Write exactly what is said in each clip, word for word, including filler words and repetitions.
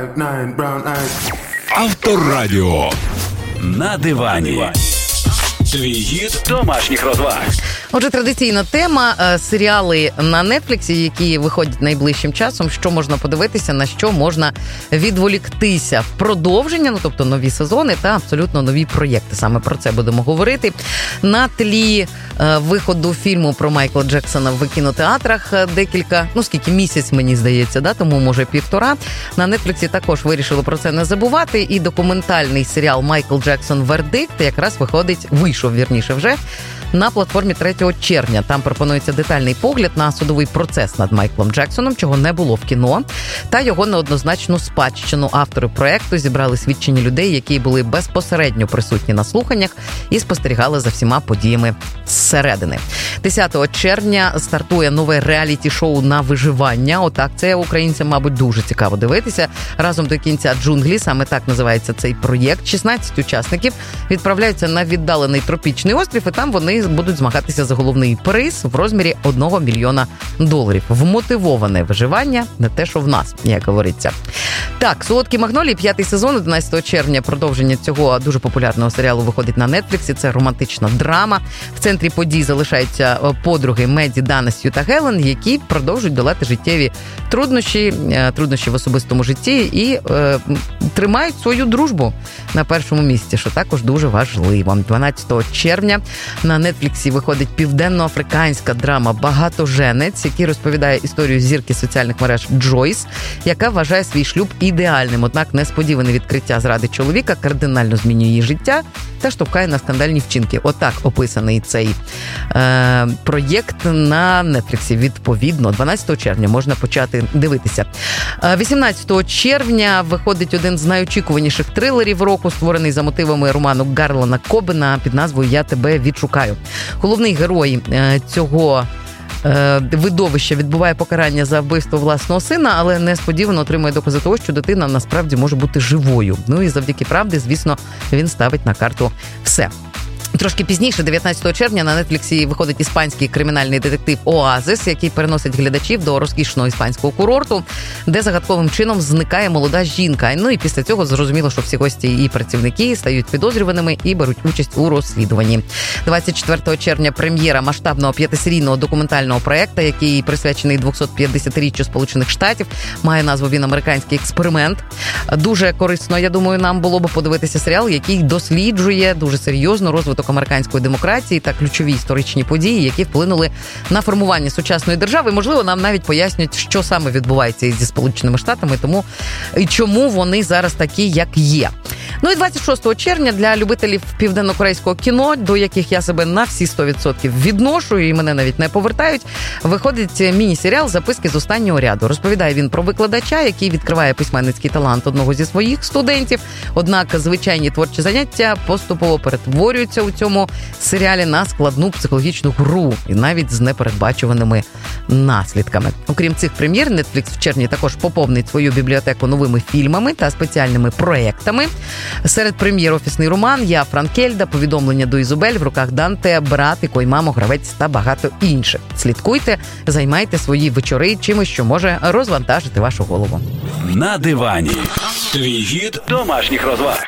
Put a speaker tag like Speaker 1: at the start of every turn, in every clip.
Speaker 1: Авторадіо. На дивані. Твій гід домашніх розваг.
Speaker 2: Отже, традиційна тема – серіали на Нетфліксі, які виходять найближчим часом. Що можна подивитися, на що можна відволіктися. Продовження, ну тобто нові сезони та абсолютно нові проєкти. Саме про це будемо говорити. На тлі е, виходу фільму про Майкла Джексона в кінотеатрах декілька, ну скільки, місяць, мені здається, да, тому може півтора. На Нетфліксі також вирішили про це не забувати. І документальний серіал «Майкл Джексон. Вердикт» якраз виходить, вийшов, вірніше, вже на платформі третього червня. Там пропонується детальний погляд на судовий процес над Майклом Джексоном, чого не було в кіно, та його неоднозначну спадщину. Автори проекту зібрали свідчення людей, які були безпосередньо присутні на слуханнях і спостерігали за всіма подіями зсередини. десятого червня стартує нове реаліті-шоу на виживання. Отак, це українцям, мабуть, дуже цікаво дивитися. Разом до кінця джунглі, саме так називається цей проєкт. шістнадцять учасників відправляються на віддалений тропічний острів, і там вони будуть змагатися за головний приз в розмірі одного мільйона доларів. Вмотивоване виживання, не те, що в нас, як говориться. Так, «Солодкі магнолії», п'ятий сезон, одинадцятого червня, продовження цього дуже популярного серіалу виходить на Нетфліксі. Це романтична драма. В центрі подій залишаються подруги Меді, Дана, Сью та Гелен, які продовжують долати життєві труднощі, труднощі в особистому житті і е, тримають свою дружбу на першому місці, що також дуже важливо. дванадцятого червня на Нетфліксі виходить південноафриканська драма «Багатоженець», який розповідає історію зірки соціальних мереж Джойс, яка вважає свій шлюб ідеальним. Однак несподіване відкриття зради чоловіка кардинально змінює її життя та штовхає на скандальні вчинки. Отак описаний цей е, проєкт на Нетфліксі. Відповідно, дванадцятого червня можна почати дивитися. вісімнадцятого червня виходить один з найочікуваніших трилерів року, створений за мотивами роману Гарлана Кобена під назвою «Я тебе відшукаю». Головний герой е, цього видовище відбуває покарання за вбивство власного сина, але несподівано отримує докази того, що дитина насправді може бути живою. Ну і завдяки правді, звісно, він ставить на карту все. Трошки пізніше, дев'ятнадцятого червня, на Нетфліксі виходить іспанський кримінальний детектив «Оазис», який переносить глядачів до розкішного іспанського курорту, де загадковим чином зникає молода жінка. Ну і після цього зрозуміло, що всі гості і працівники стають підозрюваними і беруть участь у розслідуванні. двадцять четвертого червня прем'єра масштабного п'ятисерійного документального проєкту, який присвячений двохсотп'ятдесятиріччю Сполучених Штатів. Має назву він «Американський експеримент». Дуже корисно, я думаю, нам було б подивитися серіал, який досліджує дуже серйозно розвиток американської демократії та ключові історичні події, які вплинули на формування сучасної держави. Можливо, нам навіть пояснюють, що саме відбувається зі Сполученими Штатами, тому і чому вони зараз такі, як є. Ну і двадцять шостого червня для любителів південно-корейського кіно, до яких я себе на всі сто відсотків відношу і мене навіть не повертають, виходить міні-серіал «Записки з останнього ряду». Розповідає він про викладача, який відкриває письменницький талант одного зі своїх студентів. Однак звичайні творчі заняття поступово перетворюються у цьому серіалі на складну психологічну гру і навіть з непередбачуваними наслідками. Окрім цих прем'єр, Netflix в червні також поповнить свою бібліотеку новими фільмами та спеціальними проектами. Серед прем'єр «Офісний роман», «Я Франкельда», «Повідомлення до Ізобель», «В руках Данте», «Брат», «Ікой мамо», «Гравець» та багато інших. Слідкуйте, займайте свої вечори чимось, що може розвантажити вашу голову.
Speaker 1: На дивані. Твій гід домашніх розваг.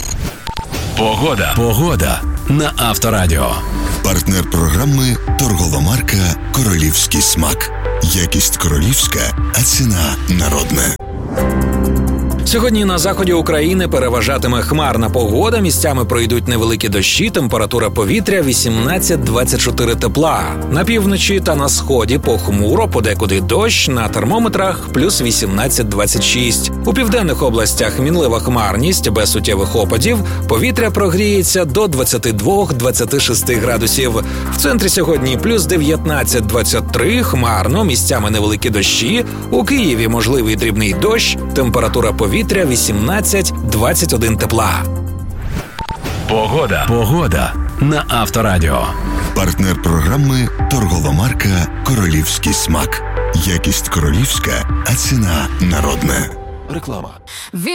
Speaker 1: Погода. Погода на Авторадіо.
Speaker 3: Партнер програми торгова марка «Королівський смак». Якість королівська, а ціна народна.
Speaker 4: Сьогодні на заході України переважатиме хмарна погода, місцями пройдуть невеликі дощі, температура повітря вісімнадцять-двадцять чотири тепла. На півночі та на сході похмуро, подекуди дощ, на термометрах плюс вісімнадцять-двадцять шість. У південних областях мінлива хмарність, без суттєвих опадів, повітря прогріється до двадцять два - двадцять шість градусів. В центрі сьогодні плюс дев'ятнадцять - двадцять три, хмарно, місцями невеликі дощі, у Києві можливий дрібний дощ, температура повітря Повітря вісімнадцять - двадцять один тепла.
Speaker 1: Погода. Погода на Авторадіо.
Speaker 3: Партнер програми торгова марка «Королівський смак». Якість королівська, а ціна народна.
Speaker 1: Реклама.